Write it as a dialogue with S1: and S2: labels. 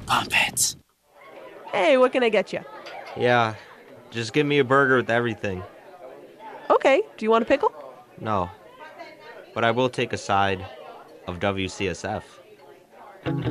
S1: Pump it.
S2: Hey, what can I get you?
S3: Yeah, just give me a burger with everything.
S2: Okay, do you want a pickle?
S3: No, but I will take a side of WCSF.